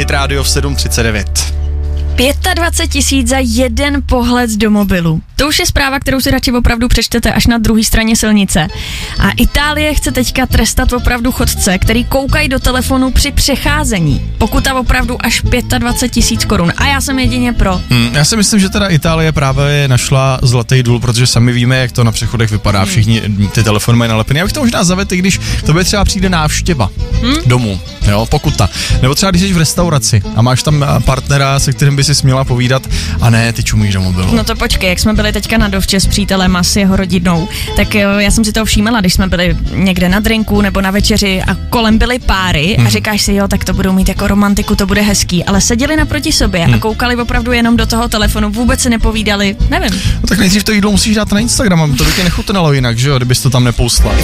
Hit Radio v 7:39. 25 000 za jeden pohled do mobilu. To už je zpráva, kterou si radši opravdu přečtete až na druhé straně silnice. A Itálie chce teďka trestat opravdu chodce, který koukají do telefonu při přecházení. Pokuta opravdu až 25 000 korun. A já jsem jedině pro. Já si myslím, že teda Itálie právě našla zlatý důl, protože sami víme, jak to na přechodech vypadá. Všichni ty telefony mají nalepený. Já bych to možná zavedl, když to třeba přijde návštěva domů, jo, pokuta. Nebo třeba když jsi v restauraci a máš tam partnera, se kterým by si směla povídat, a ne, ty čumíš do mobilu. No to počkej, jak jsme byli teďka na dovče s přítelem a s jeho rodinou, tak já jsem si toho všímala, když jsme byli někde na drinku nebo na večeři a kolem byly páry a říkáš si, jo, tak to budou mít jako romantiku, to bude hezký, ale seděli naproti sobě a koukali opravdu jenom do toho telefonu, vůbec se nepovídali, nevím. No tak nejdřív to jídlo musíš dát na Instagram, to by tě nechutnalo jinak, že jo, kdybys to tam nepoustla.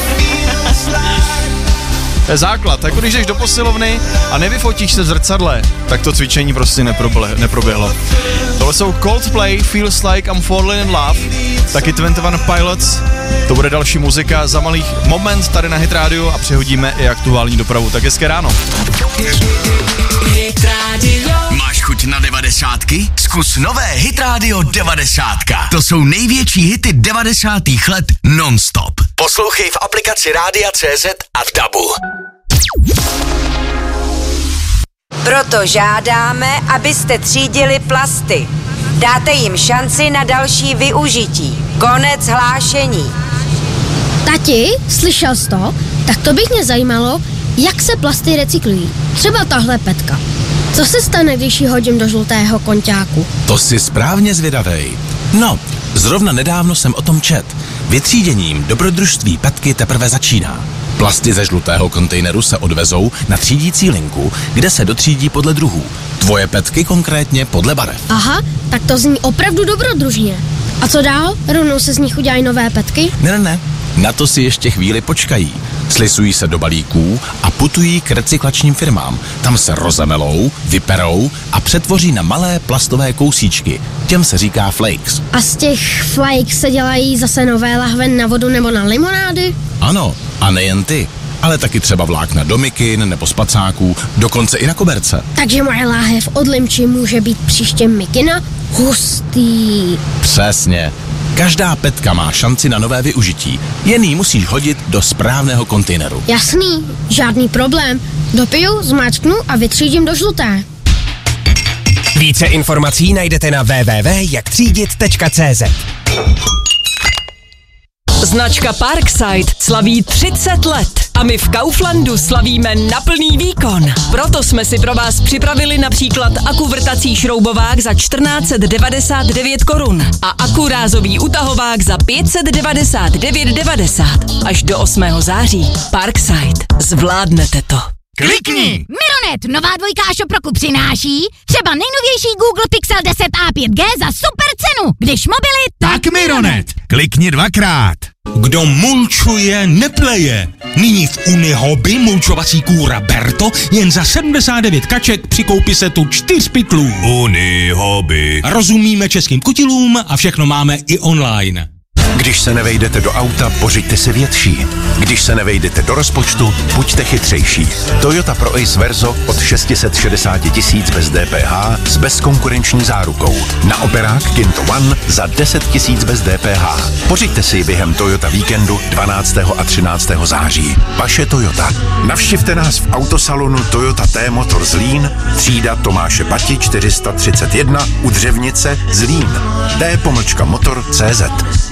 To je základ, jako když jdeš do posilovny a nevyfotíš se v zrcadle, tak to cvičení prostě neproběhlo. Tohle jsou Coldplay, Feels Like I'm Falling in Love, taky 21 Pilots, to bude další muzika za malých moment tady na Hit Radio a přehodíme i aktuální dopravu, tak hezké ráno. Máš chuť na 90ky? Zkus nové Hit Radio 90. To jsou největší hity 90. let non-stop. Poslouchej v aplikaci Rádia.cz a v DABu. Proto žádáme, abyste třídili plasty. Dáte jim šanci na další využití. Konec hlášení. Tati, slyšel jsi to? Tak to by mě zajímalo, jak se plasty recyklují. Třeba tahle petka. Co se stane, když ji hodím do žlutého konťáku? To jsi správně zvědavej. No, zrovna nedávno jsem o tom čet. Vytříděním dobrodružství petky teprve začíná. Plasty ze žlutého kontejneru se odvezou na třídící linku, kde se dotřídí podle druhů. Tvoje petky konkrétně podle barev. Aha, tak to zní opravdu dobrodružně. A co dál? Rovnou se z nich udělají nové petky? Ne. Na to si ještě chvíli počkají. Slisují se do balíků a putují k recyklačním firmám. Tam se rozemelou, vyperou a přetvoří na malé plastové kousíčky. Těm se říká flakes. A z těch flakes se dělají zase nové lahve na vodu nebo na limonády? Ano, a nejen ty, ale taky třeba vlákna do mikin nebo spacáků, dokonce i na koberce. Takže moje láhev od limči může být příště mikina? Hustý. Přesně. Každá petka má šanci na nové využití, jen ji musíš hodit do správného kontejneru. Jasný, žádný problém. Dopiju, zmáčknu a vytřídím do žluté. Více informací najdete na www.jaktřídit.cz. Značka Parkside slaví 30 let a my v Kauflandu slavíme na plný výkon. Proto jsme si pro vás připravili například akuvrtací šroubovák za 1499 korun a akurázový utahovák za 599,90 až do 8. září. Parkside. Zvládnete to. Klikni! Mironet, nová dvojka e-shop přináší třeba nejnovější Google Pixel 10a 5G za super cenu. Když mobily, Tak Mironet, klikni dvakrát. Kdo mulčuje, nepleje. Nyní v Unihobby mulčovací kůra Berto jen za 79 kaček při koupi setu 4 pytlů. Unihobby. Rozumíme českým kutilům a všechno máme i online. Když se nevejdete do auta, pořiďte si větší. Když se nevejdete do rozpočtu, buďte chytřejší. Toyota Pro Ace Verso od 660 000 bez DPH s bezkonkurenční zárukou. Na operák Kinto One za 10 000 bez DPH. Pořiďte si během Toyota víkendu 12. a 13. září. Vaše Toyota. Navštivte nás v autosalonu Toyota T-Motor Zlín, třída Tomáše Bati 431 u Dřevnice Zlín. T-Motor.cz.